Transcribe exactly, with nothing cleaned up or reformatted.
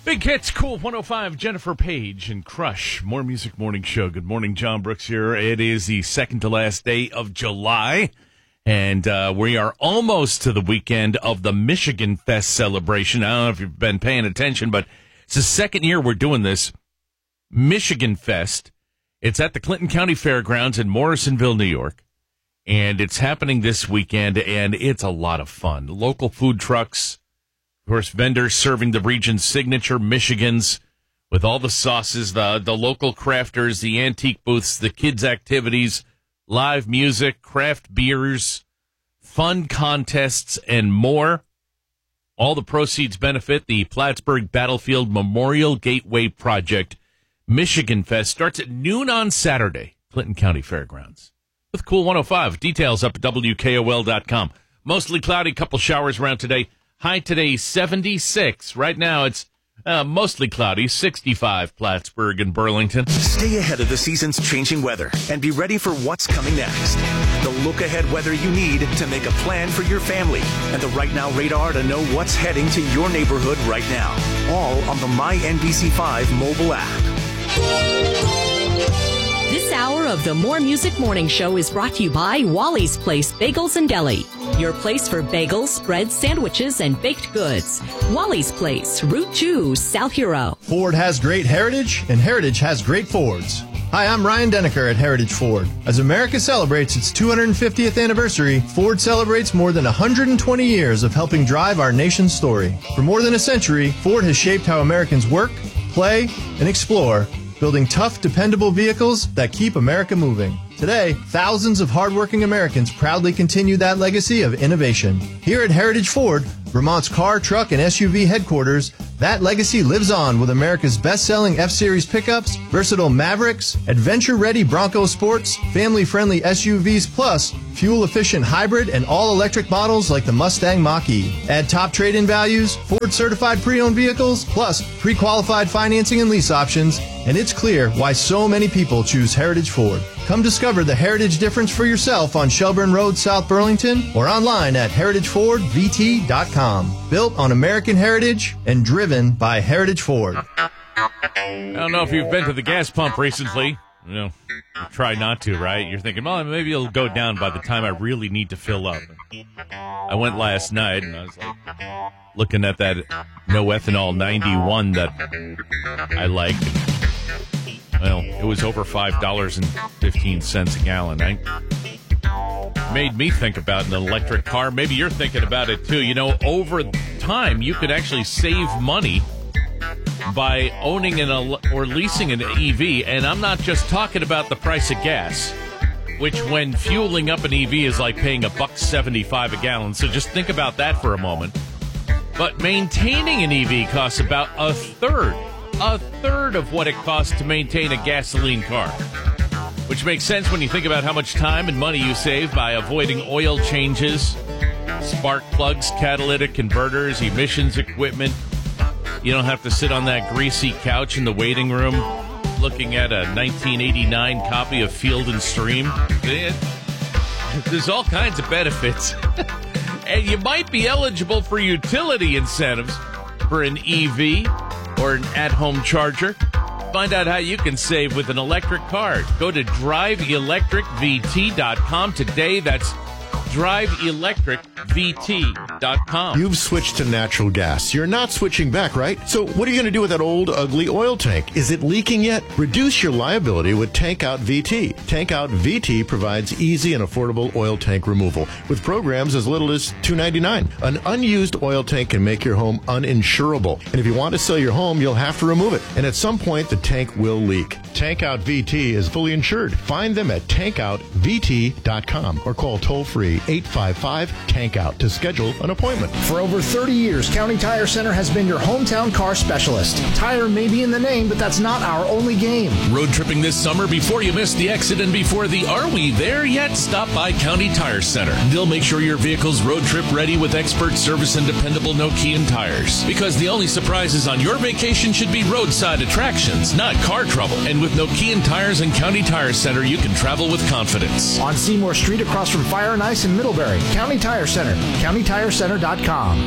Big Hits, Cool one oh five, Jennifer Page and Crush. More Music Morning Show. Good morning, John Brooks here. It is the second to last day of July, and uh, we are almost to the weekend of the Michigan Fest celebration. I don't know if you've been paying attention, but it's the second year we're doing this. Michigan Fest. It's at the Clinton County Fairgrounds in Morrisonville, New York, and it's happening this weekend, and it's a lot of fun. Local food trucks, of course, vendors serving the region's signature Michigans with all the sauces, the, the local crafters, the antique booths, the kids' activities, live music, craft beers, fun contests, and more. All the proceeds benefit the Plattsburgh Battlefield Memorial Gateway Project. Michigan Fest starts at noon on Saturday, Clinton County Fairgrounds. With Cool one oh five, details up at W K O L dot com. Mostly cloudy, couple showers around today. High today, seventy-six. Right now, it's uh, mostly cloudy, sixty-five, Plattsburgh and Burlington. Stay ahead of the season's changing weather and be ready for what's coming next. The look-ahead weather you need to make a plan for your family and the Right Now radar to know what's heading to your neighborhood right now. All on the My N B C five mobile app. This hour of the More Music Morning Show is brought to you by Wally's Place Bagels and Deli. Your place for bagels, breads, sandwiches, and baked goods. Wally's Place, Route two, South Hero. Ford has great heritage, and heritage has great Fords. Hi, I'm Ryan Denneker at Heritage Ford. As America celebrates its two hundred fiftieth anniversary, Ford celebrates more than one hundred twenty years of helping drive our nation's story. For more than a century, Ford has shaped how Americans work, play, and explore, building tough, dependable vehicles that keep America moving. Today, thousands of hardworking Americans proudly continue that legacy of innovation. Here at Heritage Ford, Vermont's car, truck, and S U V headquarters, that legacy lives on with America's best-selling F-Series pickups, versatile Mavericks, adventure-ready Bronco Sports, family-friendly S U Vs, plus fuel-efficient hybrid and all-electric models like the Mustang Mach-E. Add top trade-in values, Ford-certified pre-owned vehicles, plus pre-qualified financing and lease options, and it's clear why so many people choose Heritage Ford. Come discover the Heritage difference for yourself on Shelburne Road, South Burlington, or online at heritage ford v t dot com. Built on American heritage and driven by Heritage Ford. I don't know if you've been to the gas pump recently. You know, you try not to, right? You're thinking, well, maybe it'll go down by the time I really need to fill up. I went last night, and I was like looking at that no ethanol ninety-one that I liked. Well, it was over five dollars and fifteen cents a gallon. I made me think about an electric car. Maybe you're thinking about it, too. You know, over time, you could actually save money by owning an or leasing an E V. And I'm not just talking about the price of gas, which when fueling up an E V is like paying a buck seventy-five a gallon. So just think about that for a moment. But maintaining an E V costs about a third. A third of what it costs to maintain a gasoline car, which makes sense when you think about how much time and money you save by avoiding oil changes, spark plugs, catalytic converters, emissions equipment. You don't have to sit on that greasy couch in the waiting room looking at a nineteen eighty-nine copy of Field and Stream. It, there's all kinds of benefits. And you might be eligible for utility incentives for an E V or an at-home charger. Find out how you can save with an electric car. Go to drive electric v t dot com today. That's drive electric v t dot com. You've switched to natural gas. You're not switching back, right? So what are you going to do with that old, ugly oil tank? Is it leaking yet? Reduce your liability with Tank Out V T. Tank Out V T provides easy and affordable oil tank removal with programs as little as two dollars and ninety-nine cents. An unused oil tank can make your home uninsurable. And if you want to sell your home, you'll have to remove it. And at some point, the tank will leak. Tank Out V T is fully insured. Find them at tank out v t dot com or call toll-free eight five five tank out to schedule an appointment. For over thirty years, County Tire Center has been your hometown car specialist. Tire may be in the name, but that's not our only game. Road tripping this summer before you miss the exit and before the Are We There Yet? Stop by County Tire Center. They'll make sure your vehicle's road trip ready with expert service and dependable Nokian tires. Because the only surprises on your vacation should be roadside attractions, not car trouble. And with Nokian tires and County Tire Center, you can travel with confidence. On Seymour Street across from Fire and Ice in Middlebury, County Tire Center, county tire center dot com.